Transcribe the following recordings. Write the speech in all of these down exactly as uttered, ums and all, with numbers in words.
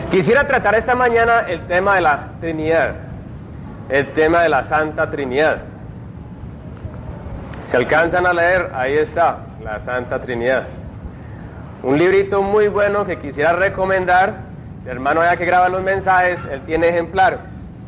Quisiera tratar esta mañana el tema de la Trinidad, el tema de la Santa Trinidad. Si alcanzan a leer, ahí está, la Santa Trinidad. Un librito muy bueno que quisiera recomendar. El hermano allá que graba los mensajes, él tiene ejemplares.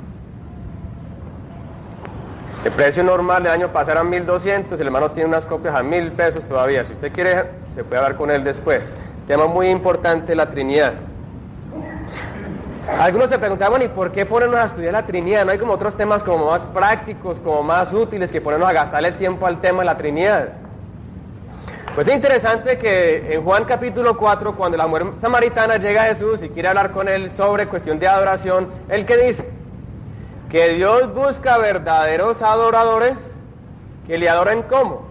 El precio normal del año pasado era mil doscientos, el hermano tiene unas copias a mil pesos todavía. Si usted quiere, se puede hablar con él después. Tema muy importante, la Trinidad. Algunos se preguntaban, bueno, ¿y por qué ponernos a estudiar la Trinidad? ¿No hay como otros temas como más prácticos, como más útiles que ponernos a gastarle tiempo al tema de la Trinidad? Pues es interesante que en Juan capítulo cuatro, cuando la mujer samaritana llega a Jesús y quiere hablar con él sobre cuestión de adoración, ¿él qué dice? Que Dios busca verdaderos adoradores que le adoren ¿cómo?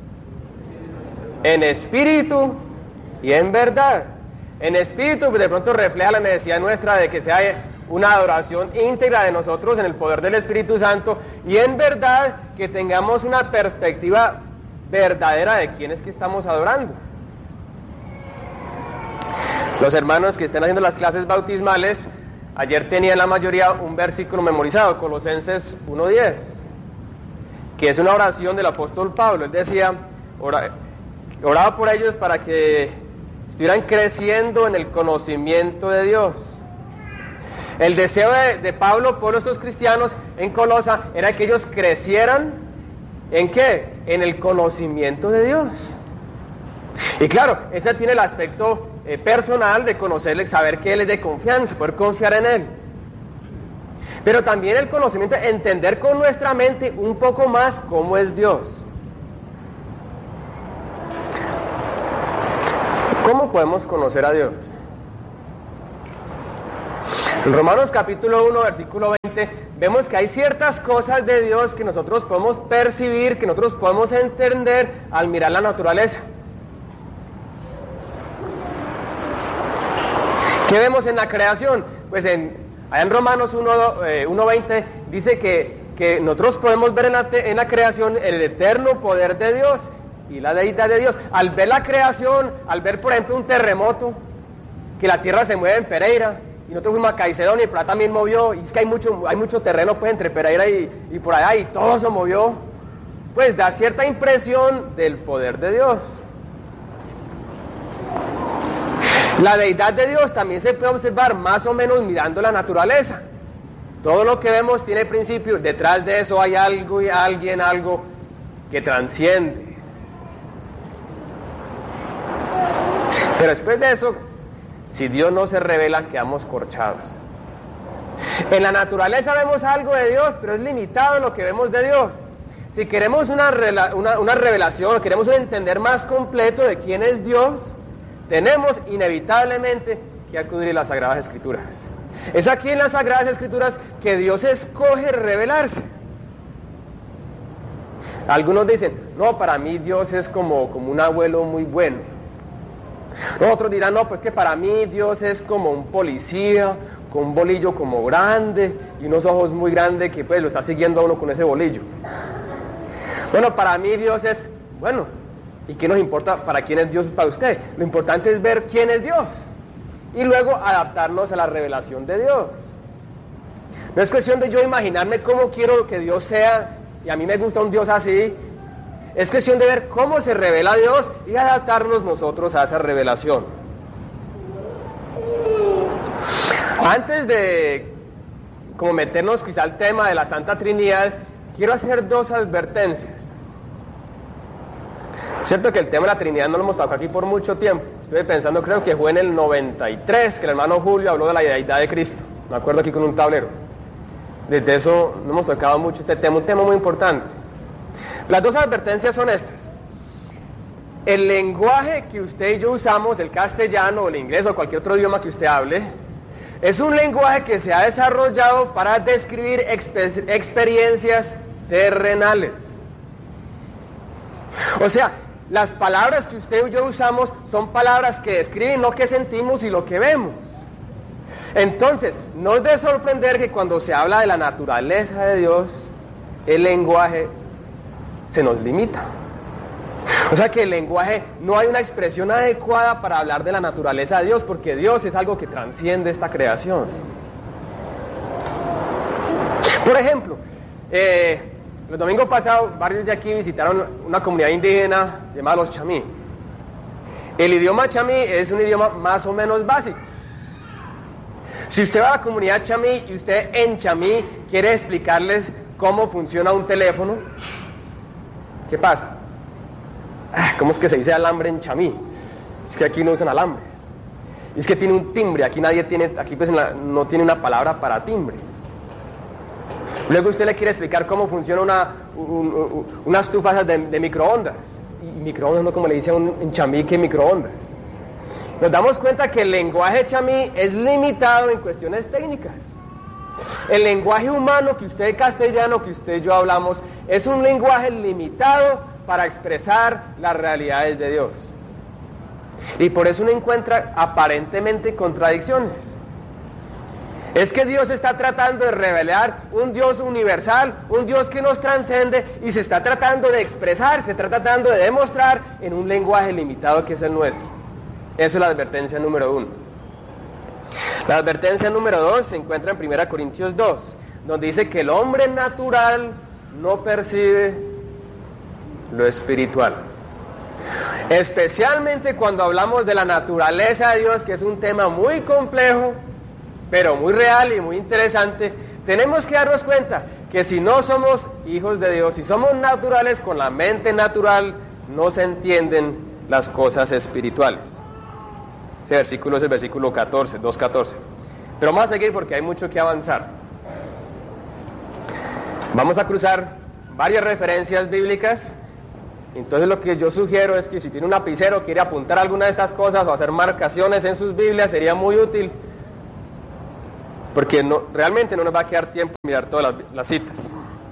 En espíritu y en verdad. En espíritu, de pronto refleja la necesidad nuestra de que sea una adoración íntegra de nosotros en el poder del Espíritu Santo, y en verdad que tengamos una perspectiva verdadera de quién es que estamos adorando. Los hermanos que estén haciendo las clases bautismales, ayer tenían la mayoría un versículo memorizado, Colosenses uno diez, que es una oración del apóstol Pablo. Él decía, ora, oraba por ellos para que estuvieran creciendo en el conocimiento de Dios. El deseo de, de Pablo por estos cristianos en Colosa era que ellos crecieran, ¿en qué? En el conocimiento de Dios. Y claro, ese tiene el aspecto eh, personal de conocerle, saber que Él es de confianza, poder confiar en Él. Pero también el conocimiento, entender con nuestra mente un poco más cómo es Dios. ¿Cómo podemos conocer a Dios? En Romanos capítulo uno, versículo veinte, vemos que hay ciertas cosas de Dios que nosotros podemos percibir, que nosotros podemos entender al mirar la naturaleza. ¿Qué vemos en la creación? Pues en, allá en Romanos uno veinte dice que, que nosotros podemos ver en la, en la creación el eterno poder de Dios y la deidad de Dios. Al ver la creación, al ver por ejemplo un terremoto, que la tierra se mueve en Pereira, y nosotros fuimos a Caicedonia y por allá también movió, y es que hay mucho, hay mucho terreno pues entre Pereira y, y por allá, y todo se movió, pues da cierta impresión del poder de Dios. La deidad de Dios también se puede observar más o menos mirando la naturaleza. Todo lo que vemos tiene principio, detrás de eso hay algo y alguien, algo que transciende. Pero después de eso, si Dios no se revela, quedamos corchados. En la naturaleza vemos algo de Dios, pero es limitado lo que vemos de Dios. Si queremos una, una, una revelación, queremos un entender más completo de quién es Dios, tenemos inevitablemente que acudir a las Sagradas Escrituras. Es aquí en las Sagradas Escrituras que Dios escoge revelarse. Algunos dicen, no, para mí Dios es como, como un abuelo muy bueno. Otros dirán, no, pues que para mí Dios es como un policía, con un bolillo como grande y unos ojos muy grandes que pues lo está siguiendo a uno con ese bolillo. Bueno, para mí Dios es, bueno, ¿y qué nos importa para quién es Dios para usted? Lo importante es ver quién es Dios y luego adaptarnos a la revelación de Dios. No es cuestión de yo imaginarme cómo quiero que Dios sea, y a mí me gusta un Dios así. Es cuestión de ver cómo se revela Dios y adaptarnos nosotros a esa revelación. Antes de como meternos quizá al tema de la Santa Trinidad, quiero hacer dos advertencias. Es cierto que el tema de la Trinidad no lo hemos tocado aquí por mucho tiempo. Estoy pensando, creo que fue en el noventa y tres que el hermano Julio habló de la deidad de Cristo. Me acuerdo aquí con un tablero. Desde eso no hemos tocado mucho este tema, un tema muy importante. Las dos advertencias son estas. El lenguaje que usted y yo usamos, el castellano o el inglés o cualquier otro idioma que usted hable, es un lenguaje que se ha desarrollado para describir exper- experiencias terrenales. O sea, las palabras que usted y yo usamos son palabras que describen lo que sentimos y lo que vemos. Entonces, no es de sorprender que cuando se habla de la naturaleza de Dios, el lenguaje se nos limita. O sea que el lenguaje, no hay una expresión adecuada para hablar de la naturaleza de Dios, porque Dios es algo que trasciende esta creación. Por ejemplo, eh, el domingo pasado varios de aquí visitaron una comunidad indígena llamada los chamí. El idioma chamí es un idioma más o menos básico. Si usted va a la comunidad chamí y usted en chamí quiere explicarles cómo funciona un teléfono, ¿qué pasa? ¿Cómo es que se dice alambre en chamí? Es que aquí no usan alambres. Es que tiene un timbre, aquí nadie tiene, aquí pues la, no tiene una palabra para timbre. Luego usted le quiere explicar cómo funciona una, un, un, una estufa de, de microondas. Y microondas no como le dice un, en chamí que microondas. Nos damos cuenta que el lenguaje chamí es limitado en cuestiones técnicas. El lenguaje humano que usted castellano, que usted y yo hablamos, es un lenguaje limitado para expresar las realidades de Dios. Y por eso uno encuentra aparentemente contradicciones. Es que Dios está tratando de revelar un Dios universal, un Dios que nos trascende, y se está tratando de expresar, se está tratando de demostrar en un lenguaje limitado que es el nuestro. Esa es la advertencia número uno. La advertencia número dos se encuentra en primera Corintios dos, donde dice que el hombre natural no percibe lo espiritual. Especialmente cuando hablamos de la naturaleza de Dios, que es un tema muy complejo, pero muy real y muy interesante, tenemos que darnos cuenta que si no somos hijos de Dios, si somos naturales con la mente natural, no se entienden las cosas espirituales. Ese versículo es el versículo catorce, dos catorce. Pero vamos a seguir porque hay mucho que avanzar. Vamos a cruzar varias referencias bíblicas. Entonces lo que yo sugiero es que si tiene un lapicero, quiere apuntar alguna de estas cosas o hacer marcaciones en sus Biblias, sería muy útil, porque no, realmente no nos va a quedar tiempo de mirar todas las, las citas.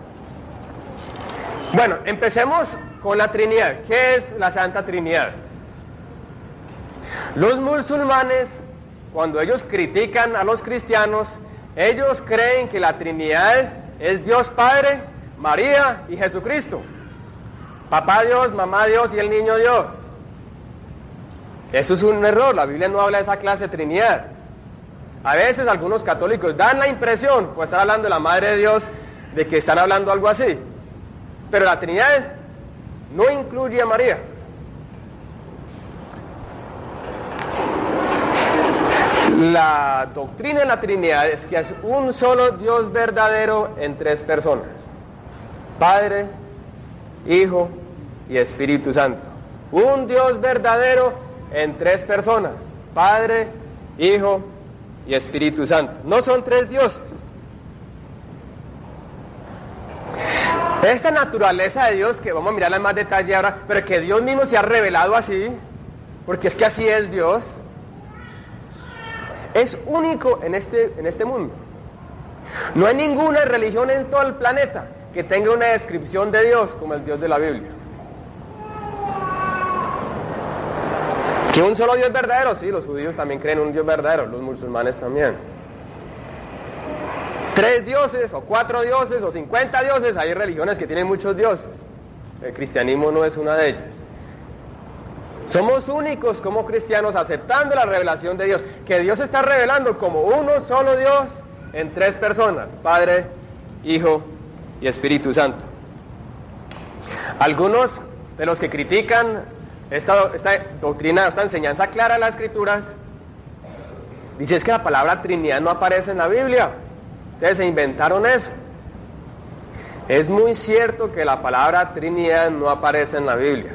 Bueno, empecemos con la Trinidad. ¿Qué es la Santa Trinidad? Los musulmanes, cuando ellos critican a los cristianos, ellos creen que la Trinidad es Dios Padre, María y Jesucristo. Papá Dios, mamá Dios y el niño Dios. Eso es un error, la Biblia no habla de esa clase de Trinidad. A veces algunos católicos dan la impresión, por estar hablando de la Madre de Dios, de que están hablando algo así. Pero la Trinidad no incluye a María. La doctrina de la Trinidad es que es un solo Dios verdadero en tres personas: Padre, Hijo y Espíritu Santo. Un Dios verdadero en tres personas: Padre, Hijo y Espíritu Santo. No son tres dioses. Esta naturaleza de Dios, que vamos a mirarla en más detalle ahora, pero que Dios mismo se ha revelado así, porque es que así es Dios, es único en este, en este mundo. No hay ninguna religión en todo el planeta que tenga una descripción de Dios como el Dios de la Biblia. ¿Que un solo Dios verdadero? Sí, los judíos también creen en un Dios verdadero, los musulmanes también. Tres dioses, o cuatro dioses, o cincuenta dioses, hay religiones que tienen muchos dioses. El cristianismo no es una de ellas. Somos únicos como cristianos aceptando la revelación de Dios, que Dios está revelando como uno solo Dios en tres personas: Padre, Hijo y Espíritu Santo. Algunos de los que critican esta, esta doctrina, esta enseñanza clara de las Escrituras, dicen es que la palabra Trinidad no aparece en la Biblia. Ustedes se inventaron eso. Es muy cierto que la palabra Trinidad no aparece en la Biblia.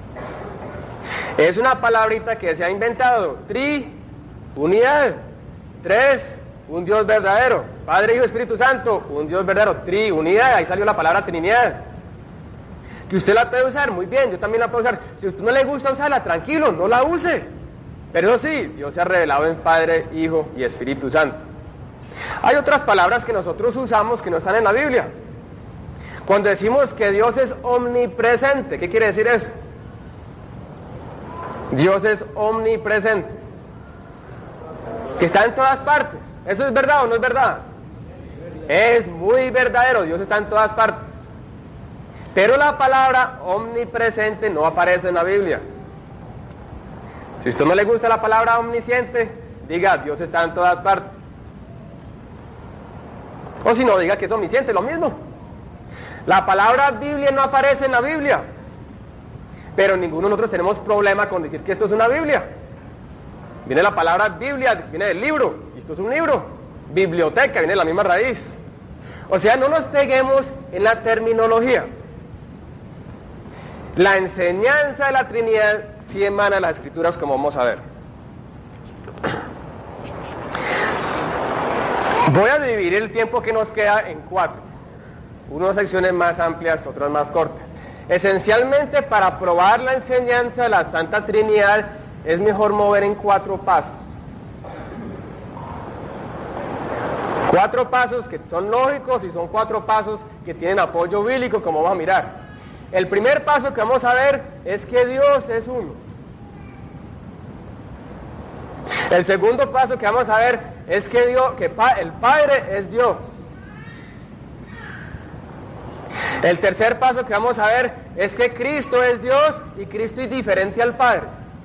Es una palabrita que se ha inventado. Tri, unidad. Tres, un Dios verdadero. Padre, Hijo, Espíritu Santo, un Dios verdadero. Tri, unidad. Ahí salió la palabra Trinidad. Que usted la puede usar, muy bien, yo también la puedo usar. Si a usted no le gusta usarla, tranquilo, no la use. Pero eso sí, Dios se ha revelado en Padre, Hijo y Espíritu Santo. Hay otras palabras que nosotros usamos que no están en la Biblia. Cuando decimos que Dios es omnipresente, ¿qué quiere decir eso? Dios es omnipresente, que está en todas partes. ¿Eso es verdad o no es verdad? Es muy verdadero, Dios está en todas partes. Pero la palabra omnipresente no aparece en la Biblia. Si a usted no le gusta la palabra omnisciente, diga, Dios está en todas partes. O si no, diga que es omnisciente, lo mismo. La palabra Biblia no aparece en la Biblia. Pero ninguno de nosotros tenemos problema con decir que esto es una Biblia. Viene la palabra Biblia, viene del libro, y esto es un libro. Biblioteca, viene de la misma raíz. O sea, no nos peguemos en la terminología. La enseñanza de la Trinidad sí emana de las Escrituras, como vamos a ver. Voy a dividir el tiempo que nos queda en cuatro. Unas secciones más amplias, otras más cortas. Esencialmente, para probar la enseñanza de la Santa Trinidad, es mejor mover en cuatro pasos. Cuatro pasos que son lógicos y son cuatro pasos que tienen apoyo bíblico, como vamos a mirar. El primer paso que vamos a ver es que Dios es uno. El segundo paso que vamos a ver es que, Dios, que pa, el Padre es Dios. El tercer paso que vamos a ver es que Cristo es Dios y Cristo es diferente al Padre.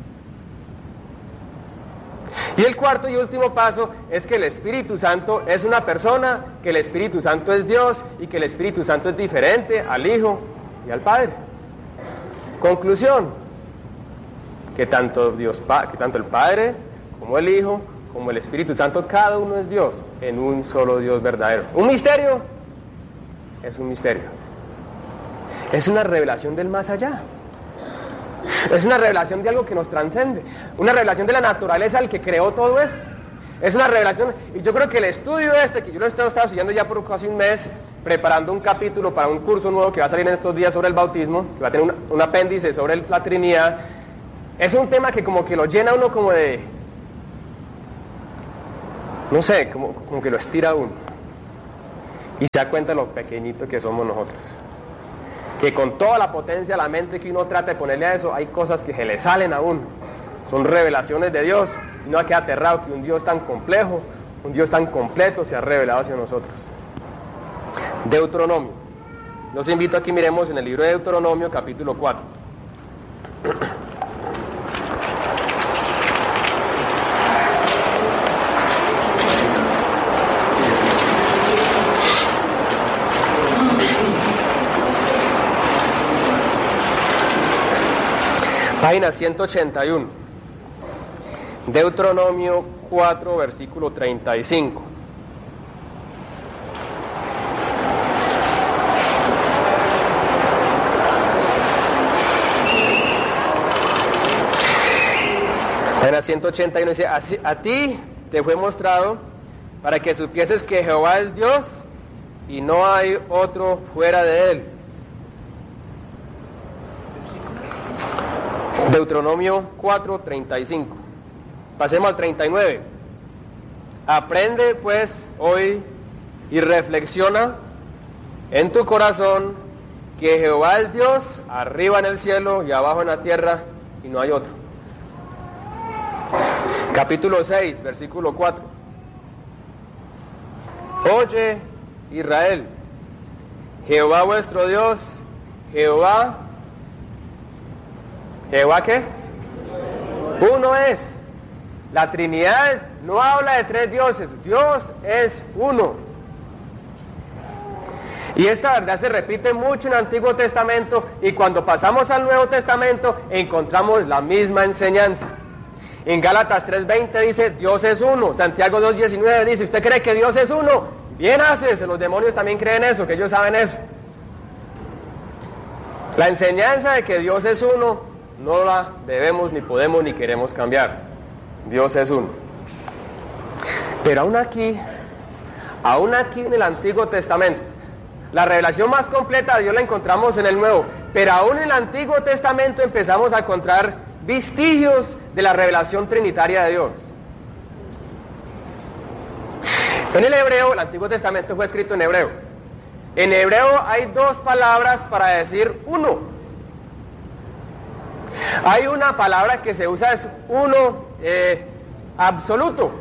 Y el cuarto y último paso es que el Espíritu Santo es una persona, que el Espíritu Santo es Dios y que el Espíritu Santo es diferente al Hijo y al Padre. Conclusión, que tanto, Dios, que tanto el Padre como el Hijo como el Espíritu Santo, cada uno es Dios en un solo Dios verdadero. Un misterio es un misterio. Es una revelación del más allá. Es una revelación de algo que nos trascende, una revelación de la naturaleza del que creó todo esto. Es una revelación, y yo creo que el estudio este, que yo lo he estado estudiando ya por casi un mes, preparando un capítulo para un curso nuevo que va a salir en estos días sobre el bautismo, que va a tener un, un apéndice sobre el, la Trinidad, es un tema que como que lo llena uno como de, no sé, como, como que lo estira a uno, y se da cuenta de lo pequeñito que somos nosotros. Que con toda la potencia de la mente que uno trata de ponerle a eso, hay cosas que se le salen a uno. Son revelaciones de Dios. Y uno queda aterrado que un Dios tan complejo, un Dios tan completo se ha revelado hacia nosotros. Deuteronomio. Los invito a que miremos en el libro de Deuteronomio, capítulo cuatro. Página ciento ochenta y uno. Deuteronomio cuatro, versículo treinta y cinco. Página ciento ochenta y uno dice, así, a ti te fue mostrado para que supieses que Jehová es Dios y no hay otro fuera de él. Deuteronomio cuatro, treinta y cinco. Pasemos al treinta y nueve. Aprende pues hoy y reflexiona en tu corazón que Jehová es Dios, arriba en el cielo y abajo en la tierra, y no hay otro. Capítulo seis, versículo cuatro. Oye, Israel, Jehová vuestro Dios, Jehová, ¿Jehová qué? Uno es. La Trinidad no habla de tres dioses, Dios es uno. Y esta verdad se repite mucho en el Antiguo Testamento, y cuando pasamos al Nuevo Testamento encontramos la misma enseñanza. En Gálatas tres veinte dice, Dios es uno. Santiago dos diecinueve dice, ¿usted cree que Dios es uno? Bien haces, los demonios también creen eso, que ellos saben eso. La enseñanza de que Dios es uno no la debemos, ni podemos, ni queremos cambiar. Dios es uno. Pero aún aquí, aún aquí en el Antiguo Testamento, la revelación más completa de Dios la encontramos en el Nuevo, pero aún en el Antiguo Testamento empezamos a encontrar vestigios de la revelación trinitaria de Dios. En el hebreo, el Antiguo Testamento fue escrito en hebreo. En hebreo hay dos palabras para decir uno. Hay una palabra que se usa, es uno eh, absoluto,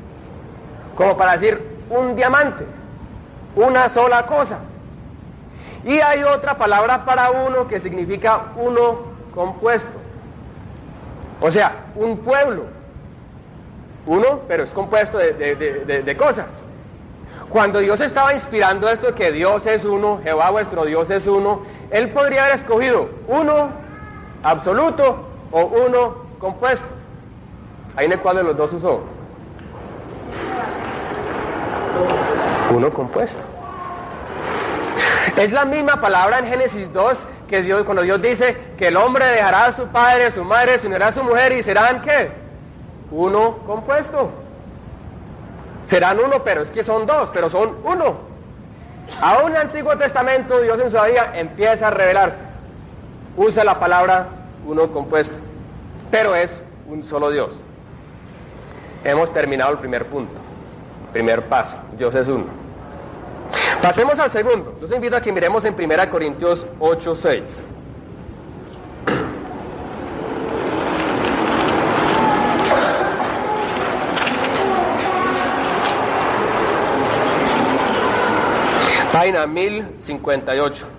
como para decir un diamante, una sola cosa. Y hay otra palabra para uno que significa uno compuesto. O sea, un pueblo. Uno, pero es compuesto de, de, de, de, de cosas. Cuando Dios estaba inspirando esto, que Dios es uno, Jehová vuestro Dios es uno, Él podría haber escogido uno absoluto o uno compuesto. Ahí en el cual de los dos usó. Uno compuesto. Es la misma palabra en Génesis dos que Dios, cuando Dios dice que el hombre dejará a su padre, a su madre, se unirá a su mujer y serán ¿qué? Uno compuesto. Serán uno, pero es que son dos, pero son uno. Aún en el Antiguo Testamento, Dios en su vida empieza a revelarse. Usa la palabra uno compuesto, pero es un solo Dios. Hemos terminado el primer punto, primer paso. Dios es uno. Pasemos al segundo. Los invito a que miremos en primera Corintios ocho, seis. Página mil cincuenta y ocho.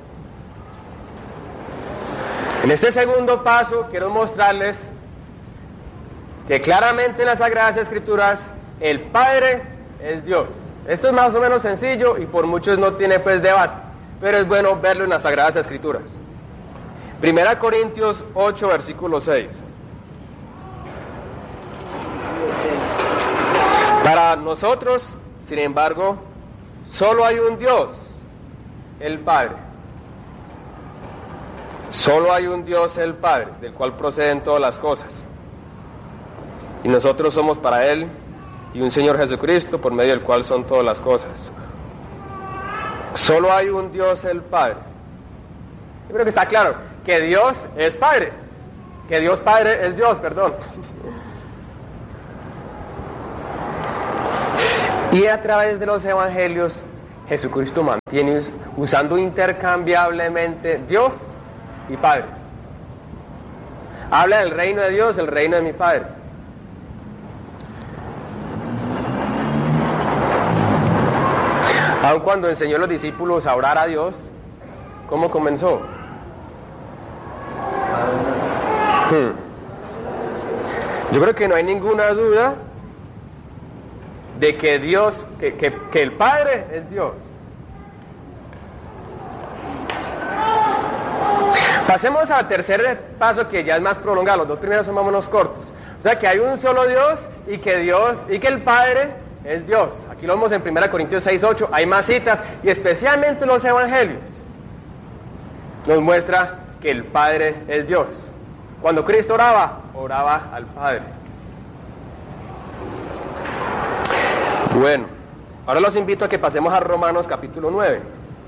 En este segundo paso quiero mostrarles que claramente en las Sagradas Escrituras el Padre es Dios. Esto es más o menos sencillo y por muchos no tiene pues debate, pero es bueno verlo en las Sagradas Escrituras. Primera Corintios ocho, versículo seis. Para nosotros, sin embargo, solo hay un Dios, el Padre. Solo hay un Dios, el Padre, del cual proceden todas las cosas. Y nosotros somos para Él, y un Señor Jesucristo, por medio del cual son todas las cosas. Solo hay un Dios, el Padre. Yo creo que está claro que Dios es Padre, que Dios Padre es Dios, perdón. Y a través de los evangelios, Jesucristo mantiene usando intercambiablemente Dios y Padre. Habla del reino de Dios, el reino de mi Padre. Aun cuando enseñó a los discípulos a orar a Dios, ¿cómo comenzó? Hmm. Yo creo que no hay ninguna duda de que Dios, que, que, que el Padre es Dios. Pasemos al tercer paso, que ya es más prolongado. Los dos primeros son más o menos cortos. O sea que hay un solo Dios y que Dios y que el Padre es Dios. Aquí lo vemos en primera Corintios seis, ocho. Hay más citas y especialmente los evangelios nos muestra que el Padre es Dios. Cuando Cristo oraba, oraba al Padre. Bueno, ahora los invito a que pasemos a Romanos capítulo nueve.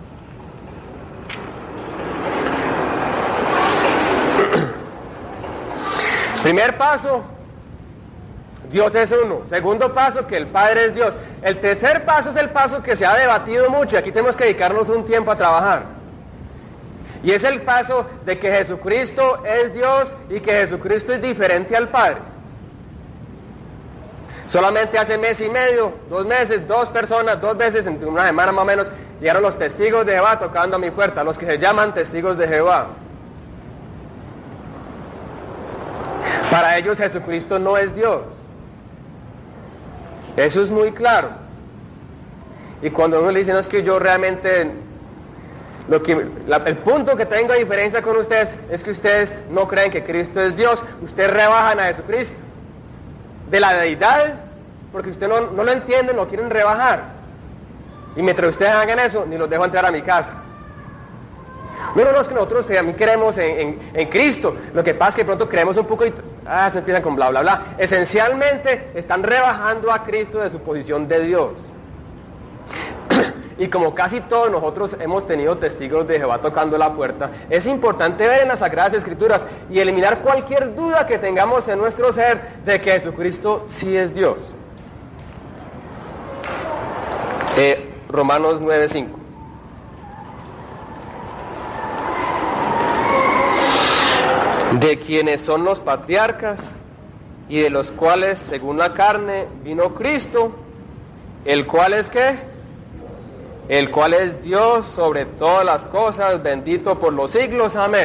Primer paso, Dios es uno. Segundo paso, que el Padre es Dios. El tercer paso es el paso que se ha debatido mucho y aquí tenemos que dedicarnos un tiempo a trabajar. Y es el paso de que Jesucristo es Dios y que Jesucristo es diferente al Padre. Solamente hace mes y medio, dos meses, dos personas, dos veces, en una semana más o menos, llegaron los testigos de Jehová tocando a mi puerta, los que se llaman testigos de Jehová. Para ellos Jesucristo no es Dios. Eso es muy claro. Y cuando uno le dice, no, es que yo realmente, lo que, la, el punto que tengo de diferencia con ustedes es que ustedes no creen que Cristo es Dios, ustedes rebajan a Jesucristo de la deidad, porque ustedes no, no lo entienden, lo quieren rebajar. Y mientras ustedes hagan eso, ni los dejo entrar a mi casa. No, no, no, es que nosotros también creemos en, en, en Cristo. Lo que pasa es que de pronto creemos un poco y ah, se empiezan con bla, bla, bla. Esencialmente están rebajando a Cristo de su posición de Dios. Y como casi todos nosotros hemos tenido testigos de Jehová tocando la puerta, es importante ver en las Sagradas Escrituras y eliminar cualquier duda que tengamos en nuestro ser de que Jesucristo sí es Dios. Eh, Romanos nueve, cinco. De quienes son los patriarcas y de los cuales según la carne vino Cristo, el cual es ¿qué? el cual es Dios sobre todas las cosas, bendito por los siglos, amén.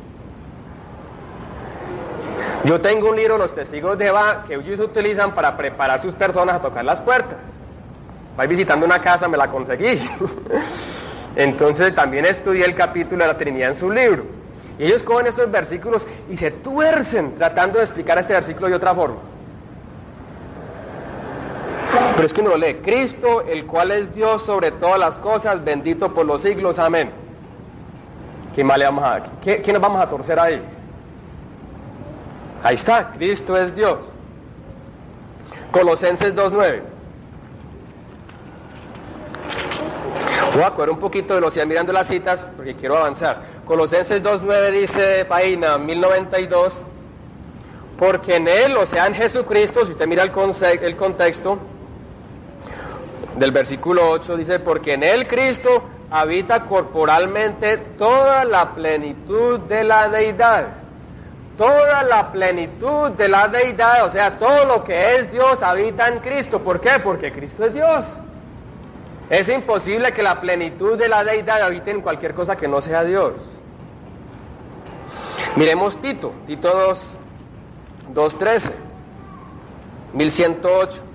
Yo tengo un libro, Los Testigos de Jehová, que ellos utilizan para preparar sus personas a tocar las puertas. Vais visitando una casa, me la conseguí. Entonces también estudié el capítulo de la Trinidad en su libro. Y ellos cogen estos versículos y se tuercen tratando de explicar este versículo de otra forma. Pero es que uno lo lee, Cristo, el cual es Dios sobre todas las cosas, bendito por los siglos, amén. ¿Qué más le vamos a, qué, qué nos vamos a torcer ahí? Ahí está, Cristo es Dios. Colosenses dos nueve. Voy a coger un poquito de velocidad mirando las citas porque quiero avanzar. Colosenses dos nueve dice, página mil noventa y dos, porque en Él, o sea en Jesucristo, si usted mira el, conce- el contexto del versículo ocho, dice, porque en Él Cristo habita corporalmente toda la plenitud de la deidad. Toda la plenitud de la deidad, o sea, todo lo que es Dios habita en Cristo. ¿Por qué? Porque Cristo es Dios. Es imposible que la plenitud de la deidad habite en cualquier cosa que no sea Dios. Miremos Tito, Tito dos, dos trece, mil ciento ocho.